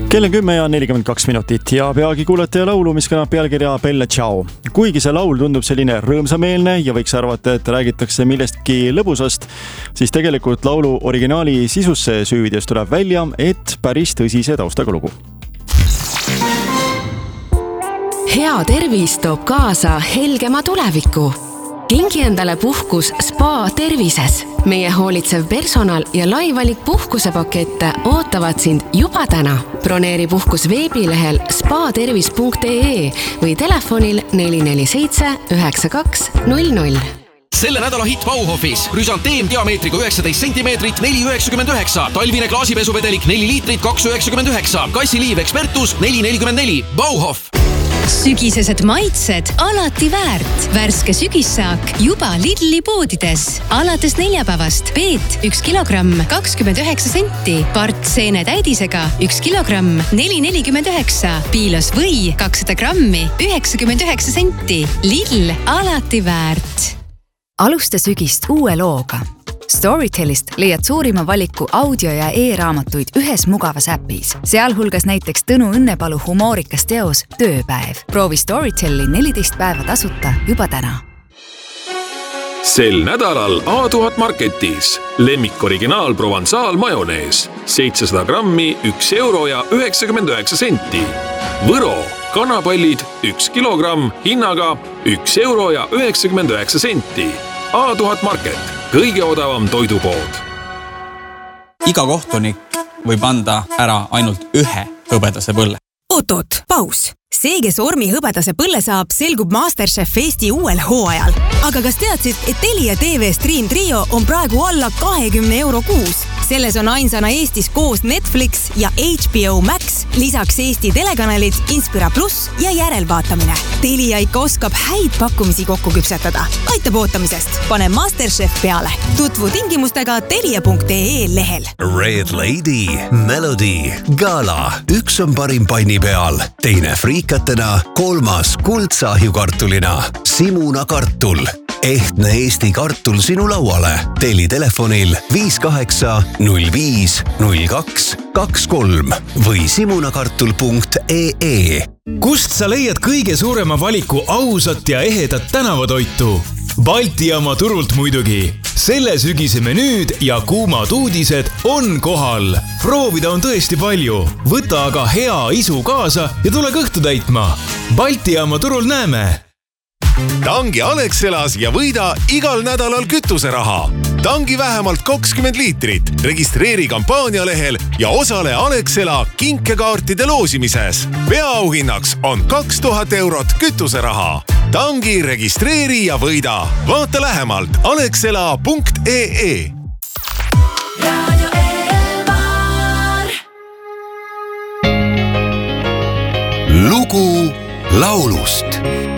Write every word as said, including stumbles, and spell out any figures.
kell on kümme ja nelikümmend kaks minutit ja peagi kuulete laulu, mis kannab pealkirja Bella Ciao. Kuigi see laul tundub selline rõõmsameelne ja võiks arvata, et räägitakse millestki lõbusast, siis tegelikult laulu originaali sisusse süüvides tuleb välja, et päris tõsise taustaga lugu. Hea tervis toob kaasa helgema tuleviku. Kingi endale puhkus Spa tervises. Meie hoolitsev personal ja laivalik puhkusepakette ootavad sind juba täna. Broneeri puhkus veebilehel spa tervis punkt ee või telefonil neli neli seitse üheksa kaks null null. Selle nädala hit Bauhofis. Rüsanteem diameetriga üheksateist sentimeetrit neli üheksakümmend üheksa. Talvine klaasipesuvedelik neli liitrit kaks üheksakümmend üheksa. Kassiliiv Expertus neli nelikümmend neli. Bauhof. Sügisesed maitsed alati väärt. Värske sügissaak juba Lidli poodides. Alates neljapäevast peet üks kilogramm kakskümmend üheksa senti. Part seene täidisega üks kilogramm neli nelikümmend üheksa. Piilos või kakssada grammi üheksakümmend üheksa senti. Lidl alati väärt. Alusta sügist uue looga. Storytelist leiad suurima valiku audio- ja e-raamatuid ühes mugavas äpis. Sealhulgas näiteks Tõnu Õnnepalu humoorikas teos Tööpäev. Proovi Storyteli neliteist päeva tasuta juba täna. Sel nädalal A tuhat Marketis lemmik originaal Provençal majonees. seitsesada grammi üks euro ja üheksakümmend üheksa senti. Võro kanapallid üks kilogramm hinnaga üks euro ja üheksakümmend üheksa senti. A tuhat Market. Kõige odavam toidupood. Iga kohtunik võib anda ära ainult ühe hõbedase põlle. Oot-oot, paus. See, kes ormi hõbedase põlle saab, selgub MasterChef Eesti uuel hooajal. Aga kas teadsid, et Telia T V Stream Trio on praegu alla kahekümne euro kuus? Selles on ainsana Eestis koos Netflix ja H B O Max, lisaks Eesti telekanalid, Inspira Plus ja järelvaatamine. Telia ikka oskab häid pakkumisi kokku küpsetada. Aitab ootamisest. Pane MasterChef peale. Tutvu tingimustega telia punkt ee lehel. Red Lady, Melody, Gala. Üks on parim panni peal, teine friikatena, kolmas kuldsahjukartulina. Simuna kartul. Ehtne Eesti kartul sinu lauale. Teli telefonil viis kaheksa null viis null kaks kaks kolm või simunakartul punkt ee. Kust sa leiad kõige suurema valiku ausat ja ehedat tänavatoitu? Balti jaama turult muidugi. Selle sügise menüüd ja kuumad uudised on kohal. Proovida on tõesti palju. Võta aga hea isu kaasa ja tule kõhtu täitma. Balti jaama turul näeme. Tangi Alexelas ja võida igal nädalal kütuseraha. Tangi vähemalt kakskümmend liitrit. Registreeri kampaania lehel ja osale Alexela kinkekaartide loosimises. Peaauhinnaks on kaks tuhat eurot kütuseraha. Tangi registreeri ja võida. Vaata lähemalt alexela punkt ee. Radio Elmar. Lugu laulust.